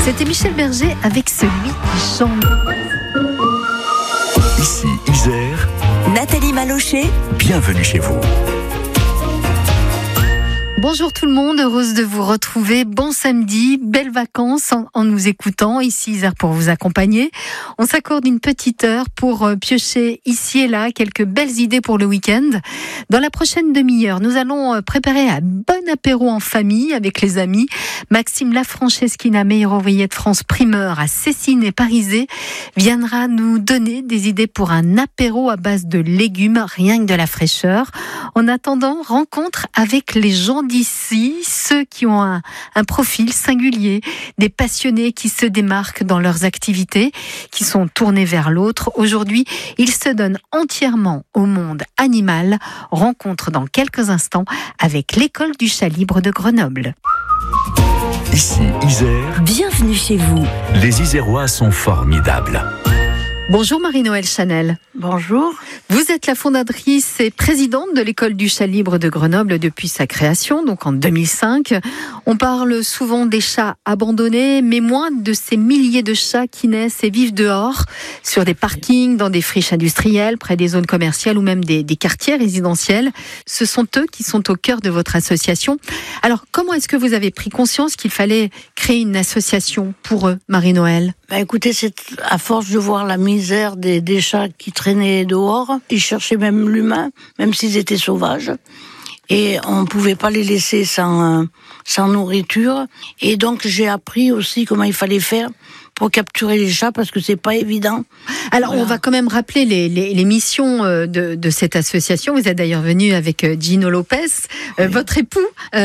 C'était Michel Berger avec celui qui chante. Ici Isère, Nathalie Malochet, bienvenue chez vous. Bonjour tout le monde, heureuse de vous retrouver. Bon samedi, belles vacances en nous écoutant. Ici Isère pour vous accompagner. On s'accorde une petite heure pour piocher ici et là quelques belles idées pour le week-end. Dans la prochaine demi-heure, nous allons préparer un bon apéro en famille avec les amis. Maxime Lafrancheschina, meilleur ouvrier de France primeur à Cessines et Parisé, viendra nous donner des idées pour un apéro à base de légumes, rien que de la fraîcheur. En attendant, rencontre avec les gens d'ici, ceux qui ont un profil singulier, des passionnés qui se démarquent dans leurs activités, qui sont tournés vers l'autre. Aujourd'hui, ils se donnent entièrement au monde animal. Rencontre dans quelques instants avec l'école du chat libre de Grenoble. Ici Isère, bienvenue chez vous. les Isérois sont formidables. Bonjour Marie-Noëlle Chanel. Bonjour. Vous êtes la fondatrice et présidente de l'école du chat libre de Grenoble depuis sa création, donc en 2005. On parle souvent des chats abandonnés, mais moins de ces milliers de chats qui naissent et vivent dehors, sur des parkings, dans des friches industrielles, près des zones commerciales ou même des quartiers résidentiels. Ce sont eux qui sont au cœur de votre association. Alors, comment est-ce que vous avez pris conscience qu'il fallait créer une association pour eux, Marie-Noëlle ? Écoutez, c'est à force de voir la misère des chats qui traînaient dehors, ils cherchaient même l'humain, même s'ils étaient sauvages. Et on ne pouvait pas les laisser sans nourriture. Et donc j'ai appris aussi comment il fallait faire pour capturer les chats, parce que c'est pas évident. Alors, voilà. On va quand même rappeler les missions de cette association. Vous êtes d'ailleurs venu avec Gino Lopez, votre époux.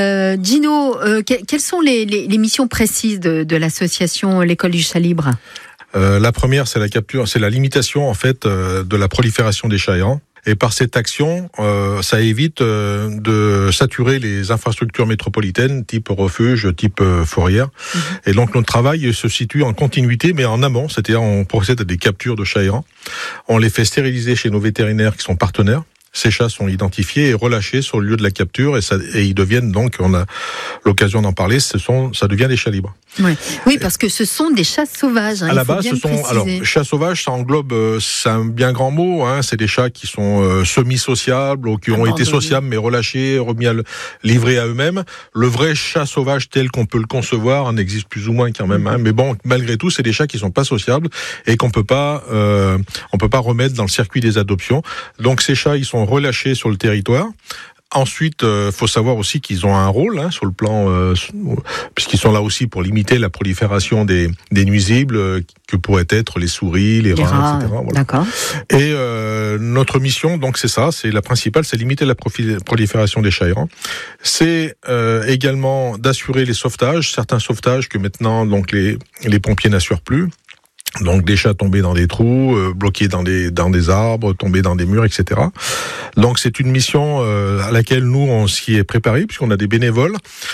Gino, quelles sont les missions précises de l'association L'école du chat libre ? La première, c'est la capture, c'est la limitation en fait de la prolifération des chats errants. Et par cette action, ça évite de saturer les infrastructures métropolitaines, type refuge, type fourrière. Et donc notre travail se situe en continuité, mais en amont, c'est-à-dire on procède à des captures de chats errants. On les fait stériliser chez nos vétérinaires qui sont partenaires. Ces chats sont identifiés et relâchés sur le lieu de la capture, et ils deviennent donc, on a l'occasion d'en parler, ça devient des chats libres. Oui, parce que ce sont des chats sauvages. À la base, chats sauvages, ça englobe, c'est un bien grand mot. C'est des chats qui sont semi-sociables ou qui ont été sociables mais relâchés, livrés à eux-mêmes. Le vrai chat sauvage tel qu'on peut le concevoir en existe plus ou moins quand même. Mais bon, malgré tout, c'est des chats qui sont pas sociables et qu'on peut pas remettre dans le circuit des adoptions. Donc ces chats, ils sont relâchés sur le territoire. Ensuite, faut savoir aussi qu'ils ont un rôle sur le plan, puisqu'ils sont là aussi pour limiter la prolifération des nuisibles que pourraient être les souris, les rats, etc. Voilà. D'accord. Et notre mission, donc c'est ça, c'est la principale, c'est limiter la prolifération des chats errants. C'est également d'assurer les sauvetages, certains sauvetages que maintenant donc les pompiers n'assurent plus. Donc des chats tombés dans des trous, bloqués dans des arbres, tombés dans des murs, etc. Donc c'est une mission à laquelle nous on s'y est préparé, puisqu'on a des bénévoles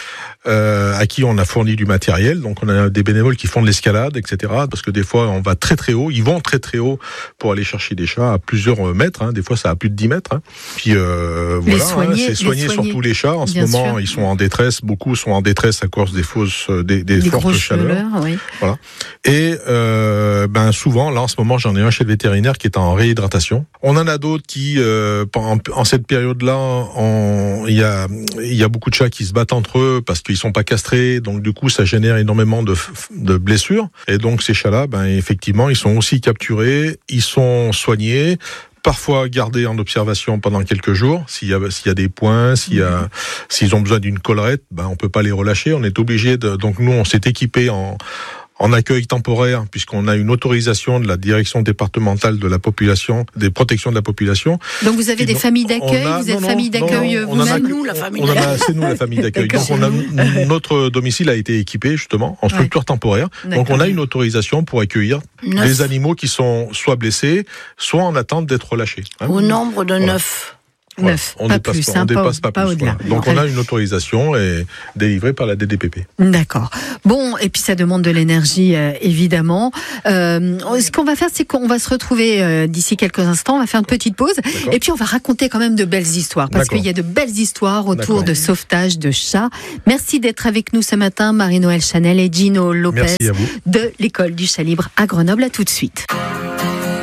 à qui on a fourni du matériel. Donc on a des bénévoles qui font de l'escalade, etc. Parce que des fois on va très très haut, ils vont très très haut pour aller chercher des chats à plusieurs mètres. Des fois ça a plus de 10 mètres. Puis voilà, c'est soigner surtout les chats. En ce moment, sûr. Ils sont en détresse. Beaucoup sont en détresse à cause des fortes chaleurs. Oui. Voilà. Et souvent, là en ce moment, j'en ai un chez le vétérinaire qui est en réhydratation. On en a d'autres qui, en cette période-là, il y a beaucoup de chats qui se battent entre eux parce qu'ils sont pas castrés, donc du coup ça génère énormément de blessures. Et donc ces chats-là, effectivement, ils sont aussi capturés, ils sont soignés, parfois gardés en observation pendant quelques jours. S'il y a des points, s'ils ont besoin d'une collerette, on peut pas les relâcher. On est obligé donc nous on s'est équipé en accueil temporaire, puisqu'on a une autorisation de la direction départementale de la population, des protections de la population. Donc vous avez des familles d'accueil, vous êtes famille d'accueil vous-même? C'est nous la famille d'accueil. C'est nous la famille d'accueil. Donc notre domicile a été équipé justement en structure temporaire. Donc on a une autorisation pour accueillir des animaux qui sont soit blessés, soit en attente d'être relâchés. Au nombre de 9. Voilà. 9, on dépasse pas plus. Voilà. Donc on a une autorisation délivrée par la DDPP. D'accord. Bon, et puis ça demande de l'énergie, évidemment. Ce qu'on va faire, c'est qu'on va se retrouver d'ici quelques instants. On va faire une petite pause. D'accord. Et puis on va raconter quand même de belles histoires. Parce D'accord. qu'il y a de belles histoires autour D'accord. de sauvetage de chats. Merci d'être avec nous ce matin, Marie-Noëlle Chanel et Gino Lopez Merci à vous. de l'école du chat libre à Grenoble. À tout de suite.